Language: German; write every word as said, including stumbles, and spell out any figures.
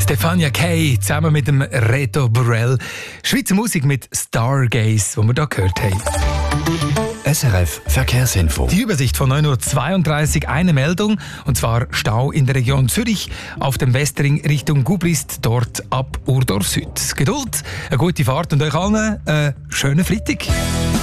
Stefania Kay zusammen mit dem Reto Borrell. Schweizer Musik mit Stargaze, die wir hier gehört haben. S R F Verkehrsinfo. Die Übersicht von neun Uhr zweiunddreißig, eine Meldung, und zwar Stau in der Region Zürich auf dem Westring Richtung Gubrist, dort ab Urdorf Süd. Geduld, eine gute Fahrt und euch allen einen schönen Freitag.